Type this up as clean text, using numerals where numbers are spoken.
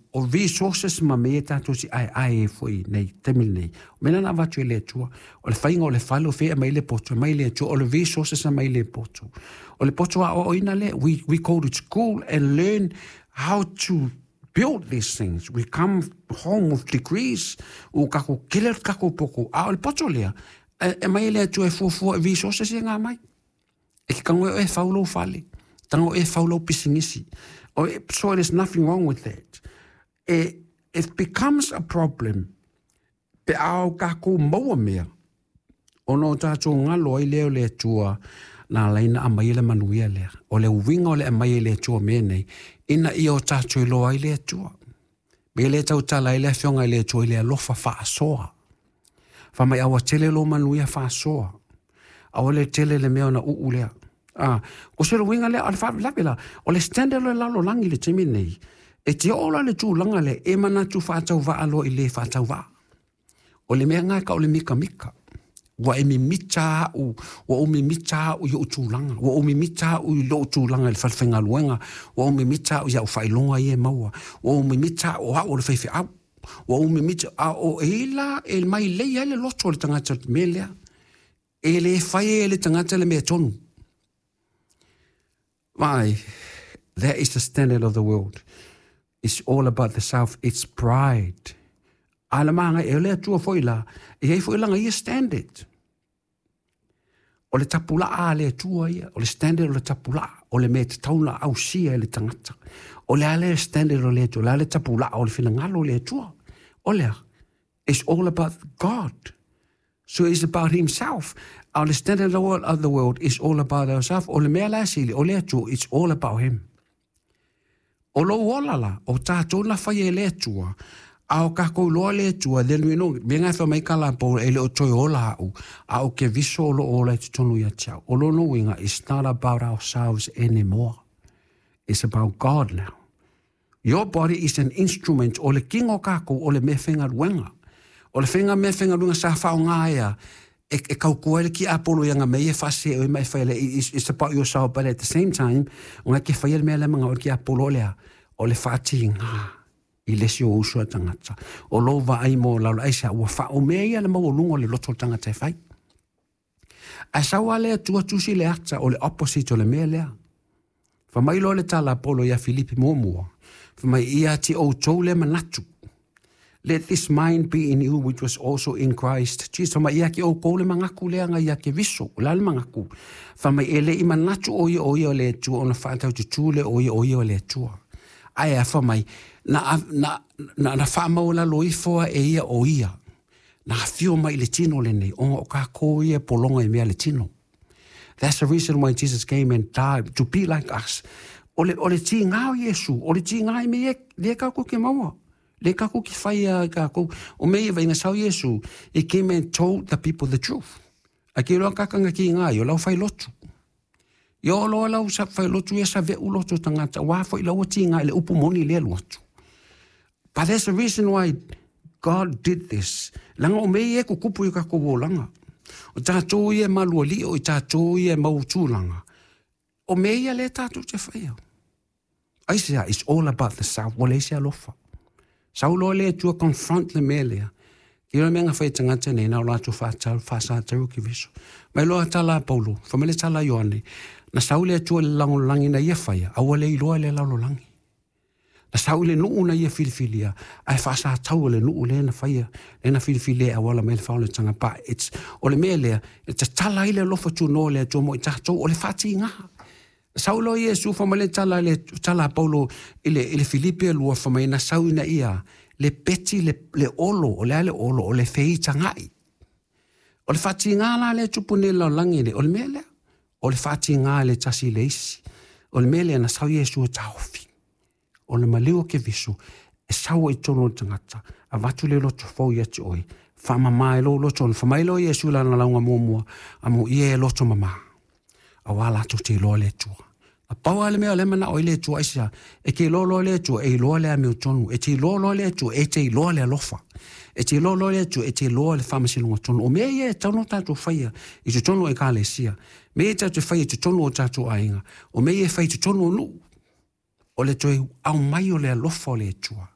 o resources ma me tato si ai foi nei temil nei. Mena na vatu le tua. O le whainga o le whalo fea mai le poto, mai le tua, o le resources mai le poto. O le poto a o ina le, we go to school and learn how to build these things. We come home with degrees. O kako killer kako poko. A o le poto lea. E mai le tua e fuafua resources e ngā mai. E ki kango e whaulo whale. Tango e whaulo pisingisi. So there's nothing wrong with that. It becomes a problem. Pe au kako maua mea. Ono tātou ngalo ai leo le tua na laina amai le manuia lea. O le uwinga o le amai le tua mea nei. Ina i o tātou ilo ai le tua. Me le tau tala i le fionga i le tua i le alofa whaasoa. Whamai awa tele lo manuia whaasoa. Awa le tele le mea na uu lea. Ko se lo winga le al fa la o le standard le lalo langi le timi nei e te ola le tu langa le e mana tu fa tau va alo i le fa tau va o le mea nga ka o le mika wa e mi mita u wa o mi mita u yo tu langa wa o mi mita u lo tu langa le falfenga luenga wa o mi mita u ya fa ilonga ye maua wa o mi mita o ha o le fefe au wa o mi mita o ela el mai le ya le loto le tangata melea e le fai le tangata le me tonu. Why? That is the standard of the world. It's all about the self. It's pride. Alamanga e lea tua foila. E hei foila nga ia standard. O le tapula a lea tua ia. O le standard o le tapula. O le mea te tauna au sia e le tangata. O le ale standard o lea tua. Le ale tapula o le finangalo lea tua. O lea. It's all about God. So it's about himself. Our standard of the world is all about ourselves. O le mea la sili, o lea tua, it's all about him. O lo olala, o tātou na whai e lea tua, a o kako loa lea tua, le nuino, mengai wha mai kala po e le o toi ola au, a o ke viso o lo ola i tonu ia tiao. O lo no winga, it's not about ourselves anymore. It's about God now. Your body is an instrument, o le kingo kako, o le me whenga ruenga. O le whenga me whenga ruenga sa whao ngāia, e kau koele ki apolo yanga me e fase o mai faile it's about yourself, but at the same time o ngai ke faile me le manga o ki apolo lea o le fati nga i le si o usu tangata o lo va ai mo la ai sa o fa o me ia le mo lungo le loto tangata fai a sa wale tu si le ata o le opposite o le me lea fa mai lo le tala apolo ya Filipi mo fa mai ia ti o tole manatu. Let this mind be in you, which was also in Christ. Jesus, ma ia ki o kole mangaku lea nga ia ke viso, o lal mangaku. Fa mai ele i manatu o ia le tua, o na whaatau tu tūle o ia le tua. Ai a fa mai, na whaamau la loifoa e ia o ia. Na whio mai le tino le nei, o ka ko ia polonga i mea le tino. That's the reason why Jesus came and died, to be like us. O le ti ngā o Yesu, o le ti ngā i me le kako ke maua. Le kako ki whaia kako. O mei e vainga sau Yesu, he came and told the people the truth. A ki roa kakanga ki ngā, yo lau whai lotu. Yo loa lau sa whai lotu e sa veu lotu tangata. Wā whai lau ti ngā le upu moni le lotu. But that's the reason why God did this. Langa o mei e kukupu i kako o langa. O tātou i e malua li o i tātou i e mautu langa. O mei e le tātou te whaia. Aisea, it's all about the self. Wale se alofa. Saulo le tua confront le melea. Ki ora menga whai tangata nei, nao lātou whāsa taru ki viso. Mai loa tala Paulo, whamele tala Ioane, na sau le tua le lango langi na ia whaia, awa le iloa le laulo langi. Na sau le nuu na ia filifilia, ai whāsa tau le nuu le na whaia, le na filifilia awala me le whao le tanga pa. O le melea, te tala ile lofa tu no le tua mo i tātou, o le whāti ngaha. Saulo Yesu famale tala Paulo ile Filipe lua famai na sauina ia le peti le olo o le olo o le fei tangai o le fati ngala le tupune la langile o le mele o le fati ngale tasi le isi o le mele na sau Yesu taofi o le malio ke visu e sau i tono tangata a vatu le loto fo ia ti oi fama mai lo loto famai lo Yesu la na launga momua amo ie loto mama a wala to te lo le tua. A paua le mea le mana o le tua isa. E ke lo le tua e lo le ame tonu. E te lo le tua e te lo le alofa. E te lo le tua e te lo le whamasilunga tonu. O mea e tauno tātou whaia i te tonu e ka le sia. Mea tātou whaia te tonu o tātou ainga. O mea e whai te tonu o nu. O le toi au mai o le alofa o le tua.